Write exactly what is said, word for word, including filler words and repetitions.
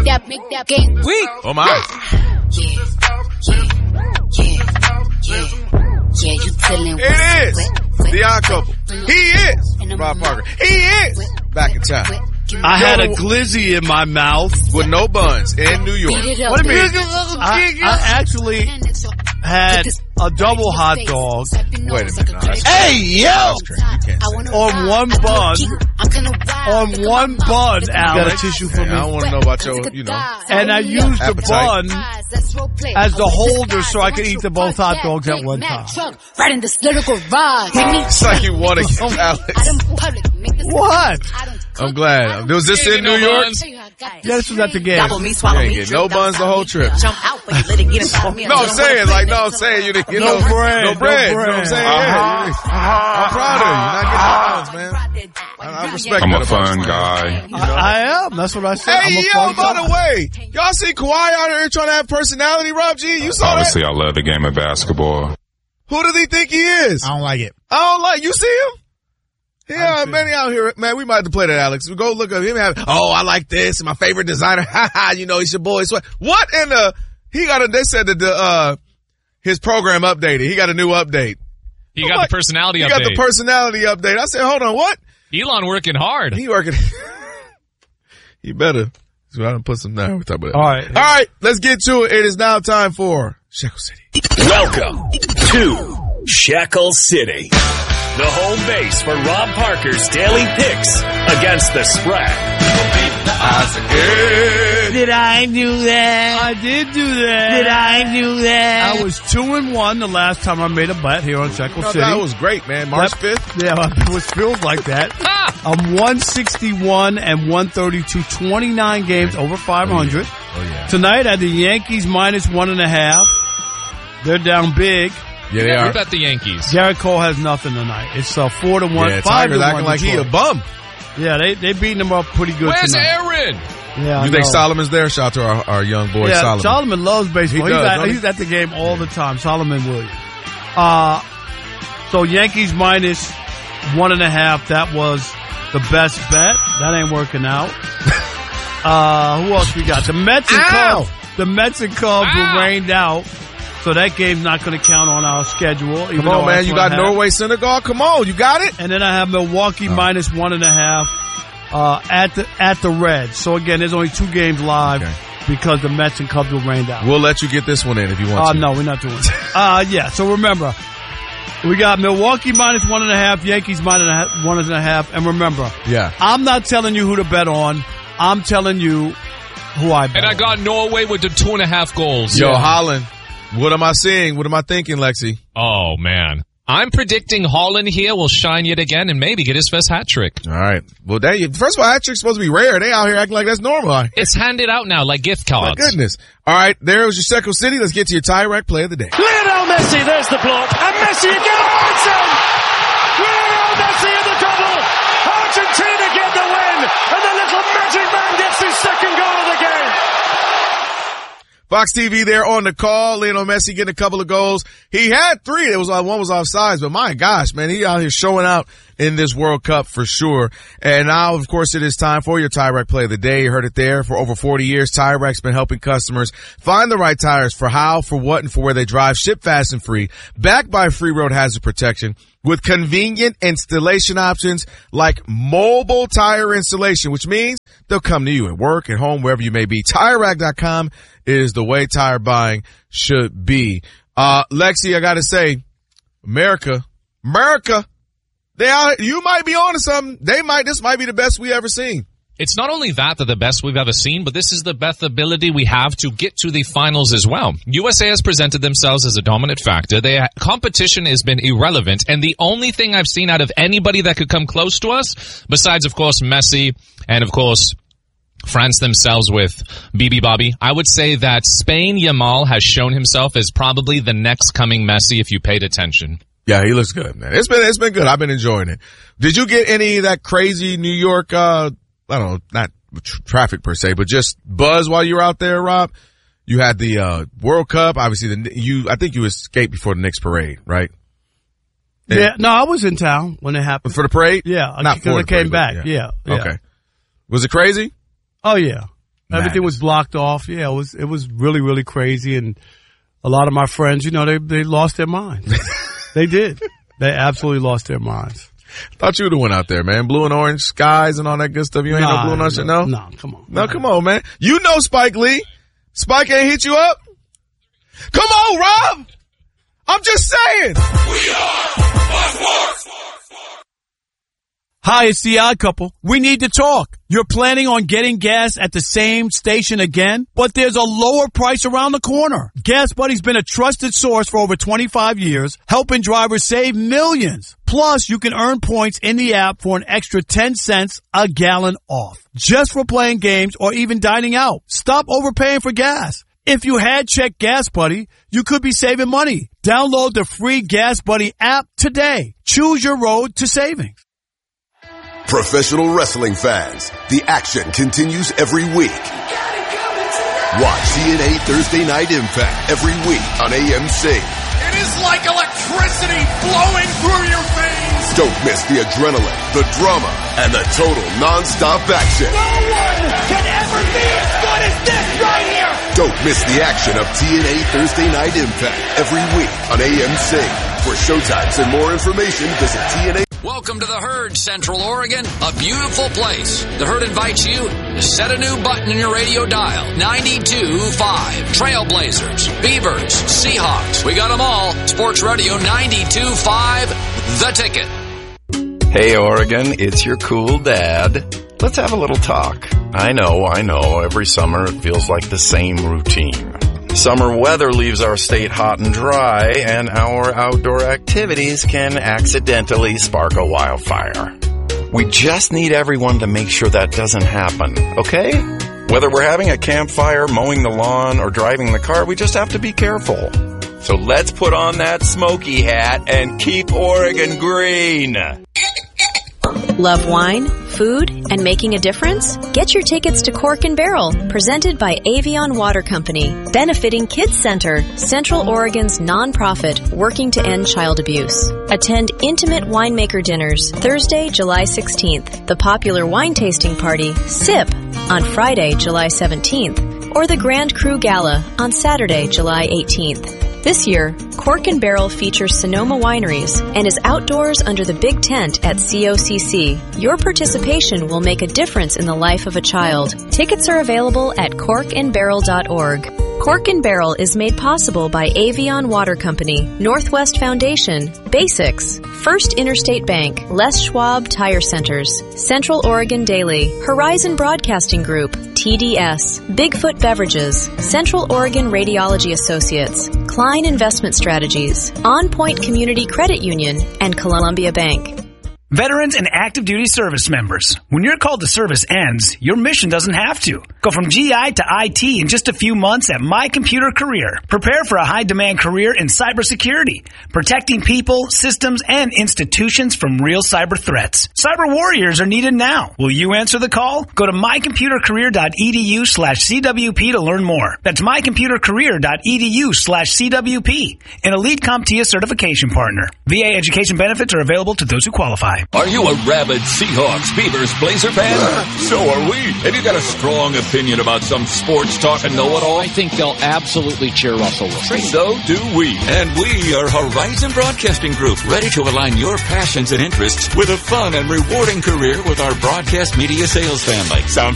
that, make that game weak. Oh my. Yeah, yeah, yeah, yeah, yeah, you feeling with It is the odd couple. He is Rob Parker. He is back in town. I had a glizzy in my mouth with no buns in New York. What do you mean? I, I actually had a double hot dog. Wait a minute. No, hey, yo! On one bun. On one bun, Alex. Got a tissue for me? I don't want to know about your, you know. And I used the appetite. bun as the holder so I could eat the both hot dogs at one time. Right in this lyrical ride. It's like you want to get Alex. What? I'm glad. Was this in New York? Yeah, this was at the game. You ain't get no buns the whole trip. No, I'm saying, like, no, I'm saying you didn't get no, no bread. No bread. No You know what I'm saying? Uh-huh. Yeah. Uh-huh. I'm proud of you. You're not getting no buns, man. I, I respect I'm that a fun about guy. you, know? I, I am. That's what I said. Hey, I'm a yo, fun by guy. the way, y'all see Kawhi out here trying to have personality, Rob G? You saw Obviously, that? I love the game of basketball. Who does he think he is? I don't like it. I don't like, you see him? Yeah, man, he out here, man, we might have to play that, Alex. We go look at him and have, oh, I like this, my favorite designer. Ha ha, you know, he's your boy. What? What in the, he got a, they said that the, uh, his program updated. He got a new update. He got What? the personality He update. got the personality update. I said, hold on, what? Elon working hard. He working. He better. So I done put some down. We'll talk about that. All right. All right. Let's get to it. It is now time for Shackle City. Welcome to Shackle City, the home base for Rob Parker's daily picks against the spread. Did I do that? I did do that. Did I do that? I was two and one the last time I made a bet here on Shackle No, City. that was great, man. March fifth. Yeah, it was feels like that. I'm one sixty-one and one thirty-two, twenty-nine games over five hundred. Oh, yeah. Tonight I had the Yankees minus one and a half. They're down big. Yeah, they Who are. bet the Yankees? Garrett Cole has nothing tonight. It's uh, four to one, Yeah, five Tiger's to acting one. like he a Detroit. bum. Yeah, they they beating him up pretty good Where's tonight. Aaron? Yeah, I You think know. Solomon's there? Shout out to our, our young boy, Yeah, Solomon. Solomon loves baseball. He he's, does, at, don't he? he's at the game all the time. Solomon Williams. Uh, so Yankees minus one and a half. That was the best bet. That ain't working out. uh, who else we got? The Mets and Ow! Cubs. The Mets and Cubs Ow! were rained out. So that game's not going to count on our schedule. even Come though on, man. that's You what I got have. Norway, Senegal. Come on. You got it? And then I have Milwaukee minus one and a half uh, at the at the Reds. So again, there's only two games live Okay. because the Mets and Cubs were rained out. We'll let you get this one in if you want Oh, to. no, we're not doing it. uh, yeah, so remember, we got Milwaukee minus one and a half, Yankees minus a half, one and a half, and remember, Yeah. I'm not telling you who to bet on. I'm telling you who I bet And I on. got Norway with the two and a half goals. Yo, Holland. What am I seeing? What am I thinking, Lexi? Oh, man. I'm predicting Holland here will shine yet again and maybe get his first hat trick. All right. Well, they, first of all, hat trick's supposed to be rare. They out here acting like that's normal. It's handed out now like gift My cards. goodness. All right. There was your Shackle City. Let's get to your tie-rack play of the day. Lionel Messi, there's the block, and Messi again, oh, it's in! Lionel Messi in the double! Argentina get the win, and the little magic man gets his second goal of the game! Fox T V there on the call. Lionel Messi getting a couple of goals. He had three. It was uh, one was offsides, but my gosh, man, he out here showing out in this World Cup for sure. And now, of course, it is time for your Tire Rack play of the day. You heard it there. For over forty years, Tire Rack's been helping customers find the right tires for how, for what, and for where they drive. Ship fast and free. Backed by free road hazard protection with convenient installation options like mobile tire installation, which means they'll come to you at work, at home, wherever you may be. Tire Rack dot com is the way tire buying should be. Uh, Lexi, I gotta say, America, America, they out, you might be on to something. They might, this might be the best we ever seen. It's not only that, that the best we've ever seen, but this is the best ability we have to get to the finals as well. U S A has presented themselves as a dominant factor. Their competition has been irrelevant, and the only thing I've seen out of anybody that could come close to us, besides, of course, Messi, and of course, France themselves with B B Bobby, I would say that Spain Yamal has shown himself as probably the next coming Messi if you paid attention. Yeah, he looks good, man. It's been, it's been good. I've been enjoying it. Did you get any of that crazy New York, uh, I don't know, not tr- traffic per se, but just buzz while you were out there, Rob? You had the, uh, World Cup. Obviously, the, you, I think you escaped before the Knicks parade, right? Yeah. yeah, no, I was in town when it happened. For the parade? Yeah, Not because for I the came parade, back. but Yeah. yeah. Okay. Was it crazy? Oh, yeah. Everything was blocked off. Yeah, it was it was really, really crazy. And a lot of my friends, you know, they, they lost their minds. They did. They absolutely lost their minds. Thought you would have went out there, man. Blue and orange skies and all that good stuff. You ain't nah, no blue and orange, no? No, no, come on. No, come on, man. You know Spike Lee. Spike ain't hit you up? Come on, Rob. I'm just saying. We are Sports. Hi, it's the Odd Couple. We need to talk. You're planning on getting gas at the same station again, but there's a lower price around the corner. Gas Buddy's been a trusted source for over twenty-five years, helping drivers save millions. Plus, you can earn points in the app for an extra ten cents a gallon off, just for playing games or even dining out. Stop overpaying for gas. If you had checked Gas Buddy, you could be saving money. Download the free Gas Buddy app today. Choose your road to savings. Professional wrestling fans, the action continues every week. Watch T N A Thursday Night Impact every week on A M C. It is like electricity flowing through your veins. Don't miss the adrenaline, the drama, and the total non-stop action. No one can ever be as good as this right here. Don't miss the action of T N A Thursday Night Impact every week on A M C. For showtimes and more information, visit T N A. Welcome to the Herd, Central Oregon, a beautiful place. The Herd invites you to set a new button in your radio dial. ninety-two point five. Trailblazers, Beavers, Seahawks. We got them all. Sports Radio ninety-two point five. The Ticket. Hey, Oregon, it's your cool dad. Let's have a little talk. I know, I know, every summer it feels like the same routine. Summer weather leaves our state hot and dry, and our outdoor activities can accidentally spark a wildfire. We just need everyone to make sure that doesn't happen, okay? Whether we're having a campfire, mowing the lawn, or driving the car, we just have to be careful. So let's put on that smoky hat and keep Oregon green. Love wine, food, and making a difference? Get your tickets to Cork and Barrel, presented by Avion Water Company, benefiting Kids Center, Central Oregon's nonprofit working to end child abuse. Attend intimate winemaker dinners Thursday, July sixteenth, the popular wine tasting party, SIP, on Friday, July seventeenth, or the Grand Cru Gala on Saturday, July eighteenth. This year, Cork and Barrel features Sonoma Wineries and is outdoors under the big tent at C O C C. Your participation will make a difference in the life of a child. Tickets are available at cork and barrel dot org. Cork and Barrel is made possible by Avion Water Company, Northwest Foundation, Basics, First Interstate Bank, Les Schwab Tire Centers, Central Oregon Daily, Horizon Broadcasting Group, T D S, Bigfoot Beverages, Central Oregon Radiology Associates, Klein Investment Strategies, On Point Community Credit Union, and Columbia Bank. Veterans and active duty service members, when your call to service ends, your mission doesn't have to. Go from G I to I T in just a few months at My Computer Career. Prepare for a high-demand career in cybersecurity, protecting people, systems, and institutions from real cyber threats. Cyber warriors are needed now. Will you answer the call? Go to my computer career dot e d u slash c w p to learn more. That's my computer career dot e d u slash c w p, an Elite CompTIA certification partner. V A education benefits are available to those who qualify. Are you a rabid Seahawks, Beavers, Blazer fan? So are we. Have you got a strong opinion about some sports talk and know-it-all? I think they'll absolutely cheer Russell Wilson. So do we. And we are Horizon Broadcasting Group, ready to align your passions and interests with a fun and rewarding career with our broadcast media sales family. Sound